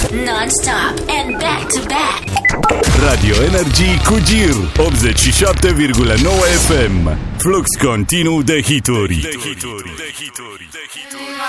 Non-stop and back-to-back. Radio Energy cu Gir 87,9 FM. Flux continuu de hituri.